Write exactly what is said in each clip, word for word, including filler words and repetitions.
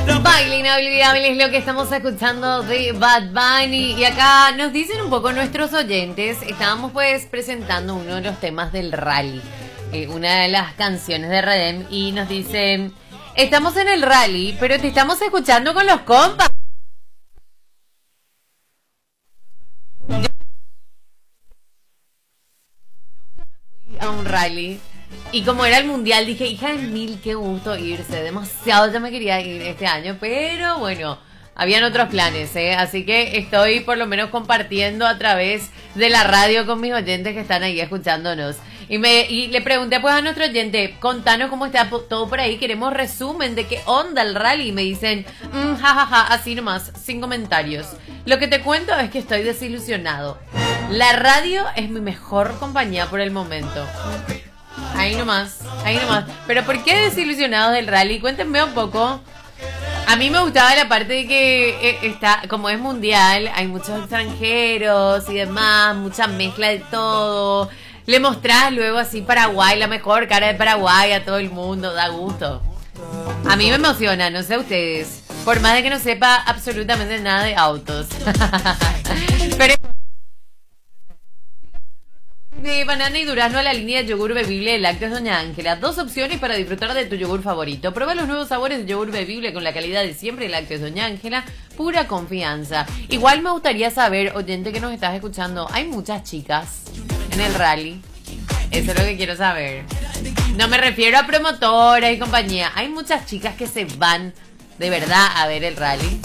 Baile inolvidable es lo que estamos escuchando de Bad Bunny. Y acá nos dicen un poco nuestros oyentes. Estábamos pues presentando uno de los temas del rally, eh, una de las canciones de Redem. Y nos dicen: estamos en el rally, pero te estamos escuchando con los compas. A un rally, y como era el mundial dije, hija de mil, qué gusto irse, demasiado ya me quería ir este año, pero bueno, habían otros planes, ¿eh? Así que estoy por lo menos compartiendo a través de la radio con mis oyentes que están ahí escuchándonos. Y me y le pregunté pues a nuestro oyente, contanos cómo está todo por ahí, queremos resumen de qué onda el rally. Y me dicen, mmm, jajaja, así nomás, sin comentarios. Lo que te cuento es que estoy desilusionado. La radio es mi mejor compañía por el momento. Ahí nomás, ahí nomás. Pero ¿por qué desilusionados del rally? Cuéntenme un poco. A mí me gustaba la parte de que está, como es mundial, hay muchos extranjeros y demás, mucha mezcla de todo. Le mostrás luego así Paraguay, la mejor cara de Paraguay a todo el mundo, da gusto. A mí me emociona, no sé ustedes, por más de que no sepa absolutamente nada de autos. Pero de banana y durazno a la línea de yogur bebible de Lácteos Doña Ángela. Dos opciones para disfrutar de tu yogur favorito. Prueba los nuevos sabores de yogur bebible con la calidad de siempre de Lácteos Doña Ángela. Pura confianza. Igual me gustaría saber, oyente que nos estás escuchando, ¿hay muchas chicas en el rally? Eso es lo que quiero saber. No me refiero a promotoras y compañía. Hay muchas chicas que se van de verdad a ver el rally.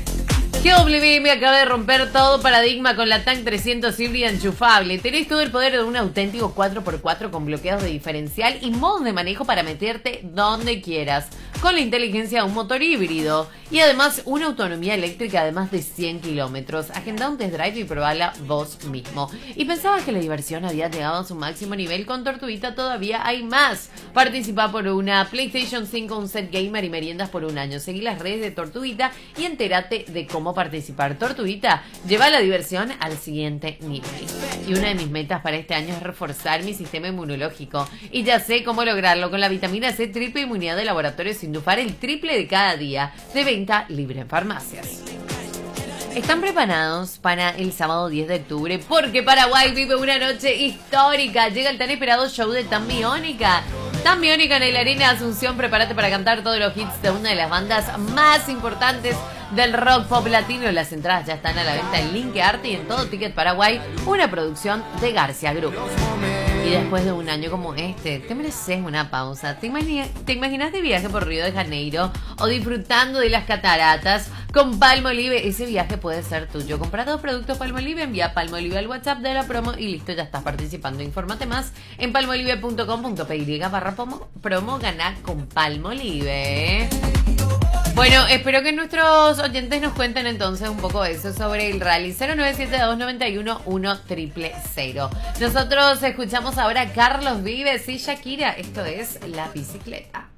G W me acaba de romper todo paradigma con la TAN trescientos híbrida enchufable. Tenés todo el poder de un auténtico cuatro por cuatro con bloqueos de diferencial y modos de manejo para meterte donde quieras. Con la inteligencia de un motor híbrido. Y además una autonomía eléctrica de más de cien kilómetros. Agenda un test drive y probala vos mismo. ¿Y pensabas que la diversión había llegado a su máximo nivel? Con Tortuguita todavía hay más. Participa por una PlayStation cinco, un set gamer y meriendas por un año. Seguí las redes de Tortuguita y entérate de cómo participar. Tortuguita lleva la diversión al siguiente nivel. Y una de mis metas para este año es reforzar mi sistema inmunológico. Y ya sé cómo lograrlo con la vitamina C triple inmunidad de Laboratorio Sindufar, el triple de cada día, de venta libre en farmacias. ¿Están preparados para el sábado diez de octubre? Porque Paraguay vive una noche histórica. Llega el tan esperado show de Tan Biónica. Tan Biónica en la Arena Asunción. Prepárate para cantar todos los hits de una de las bandas más importantes del rock pop latino. Las entradas ya están a la venta en Link Arte y en todo Ticket Paraguay. Una producción de García Group. Y después de un año como este, te mereces una pausa. ¿Te imaginas, ¿Te imaginas de viaje por Río de Janeiro o disfrutando de las cataratas con Palmolive? Ese viaje puede ser tuyo. Compra dos productos Palmolive, envía Palmolive al WhatsApp de la promo y listo, ya estás participando. Infórmate más en palmolive punto com punto py barra promo, promo gana con Palmolive. Bueno, espero que nuestros oyentes nos cuenten entonces un poco eso sobre el rally. Cero nueve siete dos nueve uno uno cero cero cero. Nosotros escuchamos ahora a Carlos Vives y Shakira. Esto es La Bicicleta.